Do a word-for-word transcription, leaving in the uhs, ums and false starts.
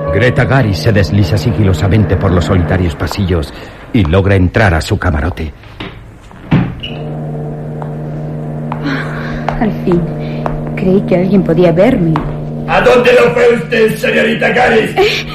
Greta Garris se desliza sigilosamente por los solitarios pasillos y logra entrar a su camarote. Al fin, creí que alguien podía verme. ¿A dónde lo fue usted, señorita Garris? Eh,